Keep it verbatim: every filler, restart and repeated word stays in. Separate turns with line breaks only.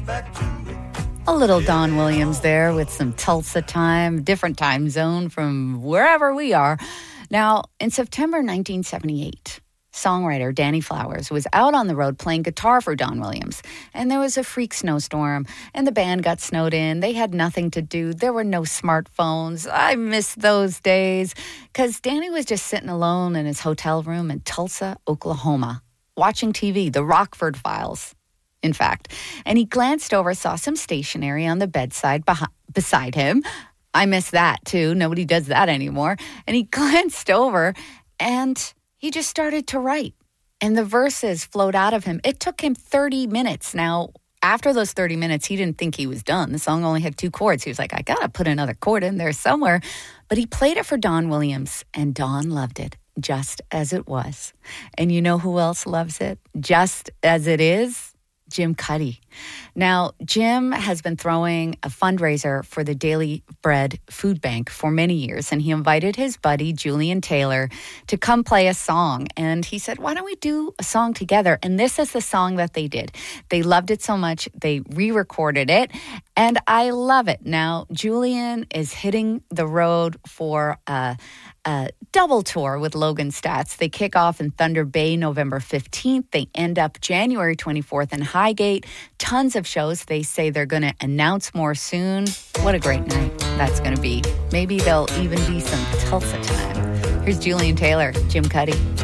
A little Don Williams there with some Tulsa time, different time zone from wherever we are. Now, in September nineteen seventy-eight, songwriter Danny Flowers was out on the road playing guitar for Don Williams, and there was a freak snowstorm, and the band got snowed in. They had nothing to do. There were no smartphones. I miss those days, because Danny was just sitting alone in his hotel room in Tulsa, Oklahoma, watching T V, The Rockford Files, in fact. And he glanced over, saw some stationery on the bedside beh- beside him. I miss that, too. Nobody does that anymore. And he glanced over, and he just started to write. And the verses flowed out of him. It took him thirty minutes. Now, after those thirty minutes, he didn't think he was done. The song only had two chords. He was like, I got to put another chord in there somewhere. But he played it for Don Williams, and Don loved it just as it was. And you know who else loves it just as it is? Jim Cuddy. Now, Jim has been throwing a fundraiser for the Daily Bread Food Bank for many years, and he invited his buddy, Julian Taylor, to come play a song. And he said, why don't we do a song together? And this is the song that they did. They loved it so much, they re-recorded it, and I love it. Now, Julian is hitting the road for a, a double tour with Logan Stats. They kick off in Thunder Bay November fifteenth. They end up January twenty-fourth in Highgate. Tons of shows. They say they're going to announce more soon. What a great night that's going to be. Maybe there'll even be some Tulsa time. Here's Julian Taylor, Jim Cuddy.